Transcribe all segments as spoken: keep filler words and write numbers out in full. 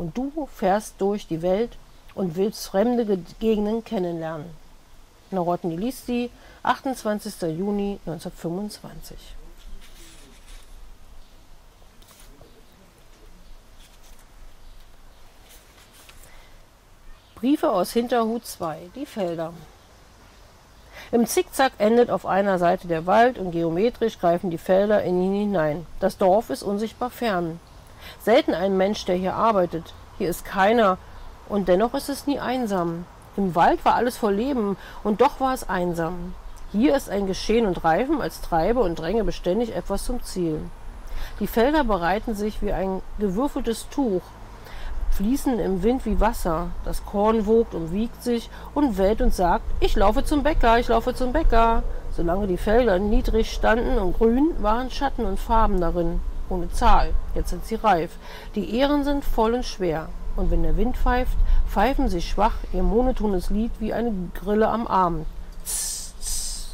Und du fährst durch die Welt und willst fremde Gegenden kennenlernen. Narodny Listy, achtundzwanzigster Juni neunzehnhundertfünfundzwanzig. Briefe aus Hinterhut zwei, die Felder. Im Zickzack endet auf einer Seite der Wald und geometrisch greifen die Felder in ihn hinein. Das Dorf ist unsichtbar fern. Selten ein Mensch, der hier arbeitet. Hier ist keiner und dennoch ist es nie einsam. Im Wald war alles voll Leben und doch war es einsam. Hier ist ein Geschehen und Reifen, als treibe und dränge beständig etwas zum Ziel. Die Felder bereiten sich wie ein gewürfeltes Tuch, fließen im Wind wie Wasser. Das Korn wogt und wiegt sich und wellt und sagt, ich laufe zum Bäcker, ich laufe zum Bäcker. Solange die Felder niedrig standen und grün, waren Schatten und Farben darin, ohne Zahl. Jetzt sind sie reif. Die Ähren sind voll und schwer. Und wenn der Wind pfeift, pfeifen sie schwach ihr monotones Lied wie eine Grille am Abend. Tss, tss.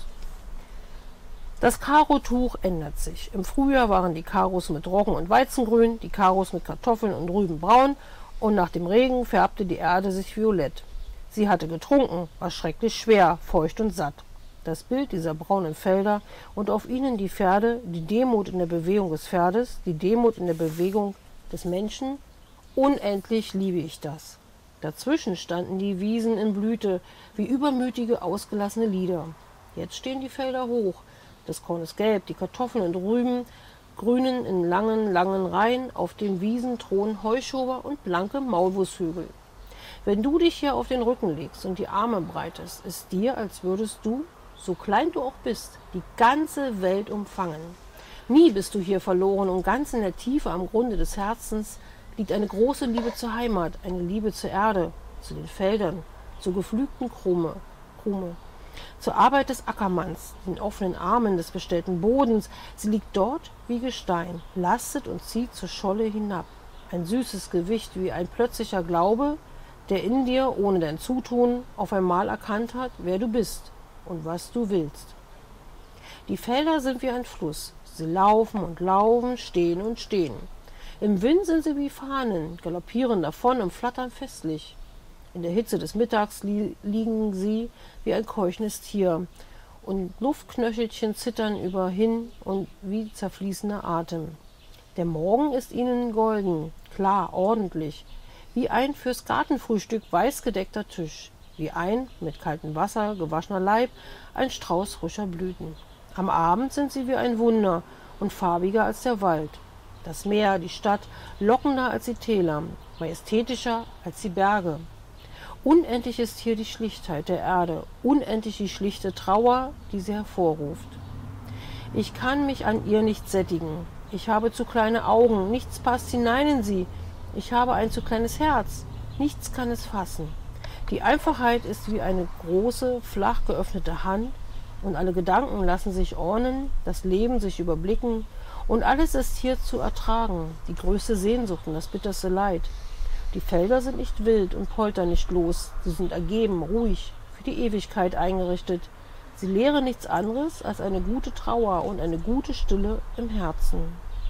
Das Karotuch ändert sich. Im Frühjahr waren die Karos mit Roggen und Weizengrün, die Karos mit Kartoffeln und Rüben braun, und nach dem Regen färbte die Erde sich violett. Sie hatte getrunken, war schrecklich schwer, feucht und satt. Das Bild dieser braunen Felder und auf ihnen die Pferde, die Demut in der Bewegung des Pferdes, die Demut in der Bewegung des Menschen, unendlich liebe ich das. Dazwischen standen die Wiesen in Blüte, wie übermütige, ausgelassene Lieder. Jetzt stehen die Felder hoch. Das Korn ist gelb, die Kartoffeln und Rüben grünen in langen, langen Reihen, auf den Wiesen thronen Heuschober und blanke Maulwurfshügel. Wenn du dich hier auf den Rücken legst und die Arme breitest, ist dir, als würdest du, so klein du auch bist, die ganze Welt umfangen. Nie bist du hier verloren und ganz in der Tiefe am Grunde des Herzens liegt eine große Liebe zur Heimat, eine Liebe zur Erde, zu den Feldern, zur geflügten Krume, Krume. Zur Arbeit des Ackermanns, den offenen Armen des bestellten Bodens. Sie liegt dort wie Gestein, lastet und zieht zur Scholle hinab. Ein süßes Gewicht wie ein plötzlicher Glaube, der in dir, ohne dein Zutun, auf einmal erkannt hat, wer du bist und was du willst. Die Felder sind wie ein Fluss. Sie laufen und laufen, stehen und stehen. Im Wind sind sie wie Fahnen, galoppieren davon und flattern festlich. In der Hitze des Mittags li liegen sie wie ein keuchendes Tier und Luftknöchelchen zittern über hin und wie zerfließender Atem. Der Morgen ist ihnen golden, klar, ordentlich, wie ein fürs Gartenfrühstück weiß gedeckter Tisch, wie ein mit kaltem Wasser gewaschener Leib, ein Strauß frischer Blüten. Am Abend sind sie wie ein Wunder und farbiger als der Wald. Das Meer, die Stadt, lockender als die Täler, majestätischer als die Berge. Unendlich ist hier die Schlichtheit der Erde, unendlich die schlichte Trauer, die sie hervorruft. Ich kann mich an ihr nicht sättigen. Ich habe zu kleine Augen, nichts passt hinein in sie. Ich habe ein zu kleines Herz, nichts kann es fassen. Die Einfachheit ist wie eine große, flach geöffnete Hand, und alle Gedanken lassen sich ordnen, das Leben sich überblicken, und alles ist hier zu ertragen, die größte Sehnsucht und das bitterste Leid. Die Felder sind nicht wild und poltern nicht los, sie sind ergeben, ruhig, für die Ewigkeit eingerichtet. Sie lehren nichts anderes als eine gute Trauer und eine gute Stille im Herzen.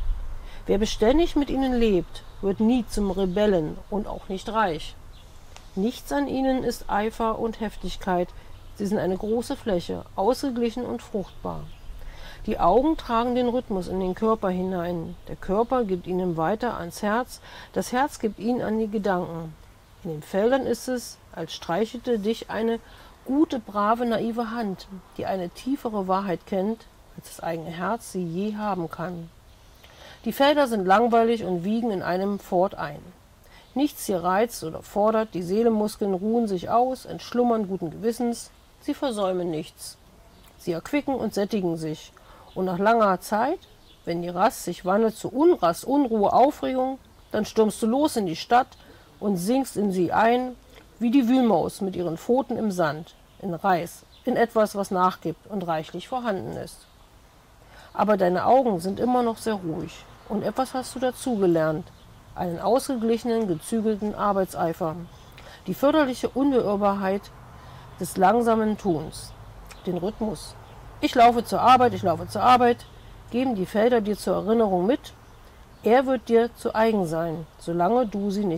Wer beständig mit ihnen lebt, wird nie zum Rebellen und auch nicht reich. Nichts an ihnen ist Eifer und Heftigkeit, sie sind eine große Fläche, ausgeglichen und fruchtbar. Die Augen tragen den Rhythmus in den Körper hinein. Der Körper gibt ihnen weiter ans Herz, das Herz gibt ihn an die Gedanken. In den Feldern ist es, als streichelte dich eine gute, brave, naive Hand, die eine tiefere Wahrheit kennt, als das eigene Herz sie je haben kann. Die Felder sind langweilig und wiegen in einem fort ein. Nichts hier reizt oder fordert, die Seelenmuskeln ruhen sich aus, entschlummern guten Gewissens, sie versäumen nichts. Sie erquicken und sättigen sich. Und nach langer Zeit, wenn die Rast sich wandelt zu Unrast, Unruhe, Aufregung, dann stürmst du los in die Stadt und sinkst in sie ein, wie die Wühlmaus mit ihren Pfoten im Sand, in Reis, in etwas, was nachgibt und reichlich vorhanden ist. Aber deine Augen sind immer noch sehr ruhig und etwas hast du dazugelernt, einen ausgeglichenen, gezügelten Arbeitseifer, die förderliche Unbeirrbarkeit des langsamen Tuns, den Rhythmus. Ich laufe zur Arbeit, ich laufe zur Arbeit, geben die Felder dir zur Erinnerung mit. Er wird dir zu eigen sein, solange du sie nicht